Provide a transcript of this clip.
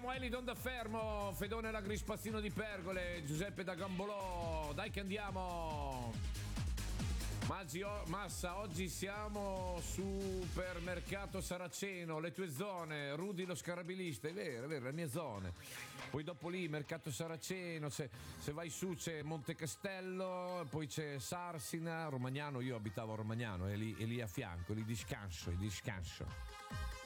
abbiamo Eli Dondafermo, Fedone la Grispazzino di Pergole, Giuseppe da Gambolò. Dai che andiamo. Massa, oggi siamo Supermercato Saraceno, le tue zone, Rudy lo scarabilista, è vero, le mie zone. Poi dopo lì Mercato Saraceno, se vai su c'è Monte Castello, poi c'è Sarsina, Romagnano, io abitavo a Romagnano, è lì a fianco, lì discanso.